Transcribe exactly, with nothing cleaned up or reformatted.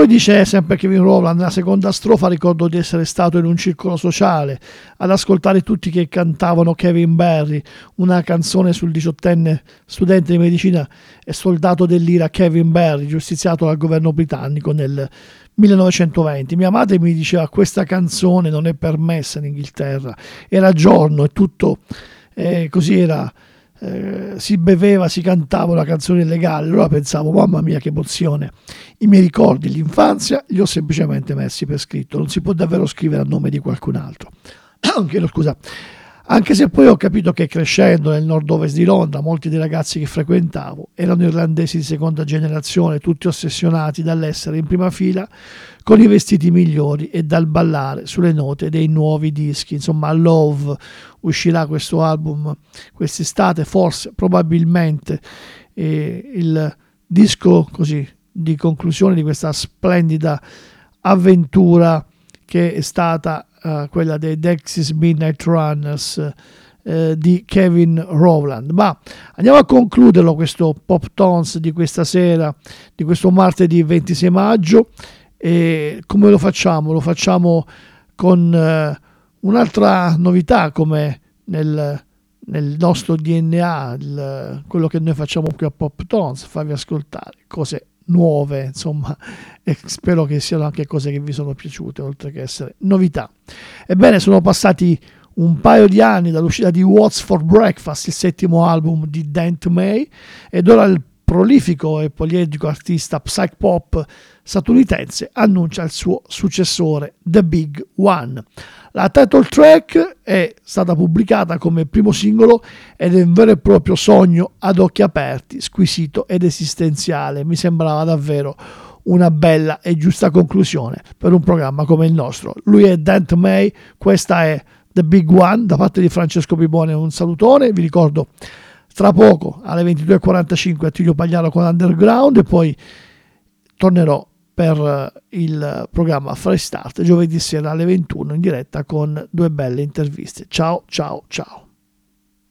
poi dice sempre Kevin Rowland, nella seconda strofa ricordo di essere stato in un circolo sociale ad ascoltare tutti che cantavano Kevin Barry, una canzone sul diciottenne studente di medicina e soldato dell'I R A Kevin Barry, giustiziato dal governo britannico nel millenovecentoventi. Mia madre mi diceva questa canzone non è permessa in Inghilterra, era giorno e tutto eh, così era. Eh, si beveva, si cantava una canzone illegale. Allora pensavo, mamma mia che emozione, i miei ricordi, l'infanzia li ho semplicemente messi per scritto, non si può davvero scrivere a nome di qualcun altro. Chiedo scusa. Anche se poi ho capito che crescendo nel nord-ovest di Londra molti dei ragazzi che frequentavo erano irlandesi di seconda generazione, tutti ossessionati dall'essere in prima fila con i vestiti migliori e dal ballare sulle note dei nuovi dischi. Insomma, Love uscirà questo album quest'estate, forse probabilmente eh, il disco così di conclusione di questa splendida avventura che è stata uh, quella dei Dexys Midnight Runners uh, di Kevin Rowland. Ma andiamo a concluderlo questo Pop Tones di questa sera, di questo martedì ventisei maggio. E come lo facciamo? Lo facciamo con uh, un'altra novità, come nel, nel nostro D N A, il, quello che noi facciamo qui a Pop Tones, farvi ascoltare cose nuove, insomma, e spero che siano anche cose che vi sono piaciute, oltre che essere novità. Ebbene, sono passati un paio di anni dall'uscita di What's for Breakfast, il settimo album di Dent May, ed ora il prolifico e poliedrico artista psych pop statunitense annuncia il suo successore, The Big One. La title track è stata pubblicata come primo singolo ed è un vero e proprio sogno ad occhi aperti, squisito ed esistenziale. Mi sembrava davvero una bella e giusta conclusione per un programma come il nostro. Lui è Dent May, questa è The Big One, da parte di Francesco Pipone un salutone. Vi ricordo tra poco alle ventidue e quarantacinque Attilio Pagliaro con Underground e poi tornerò per il programma Fresh Start giovedì sera alle ventuno in diretta con due belle interviste. Ciao ciao ciao.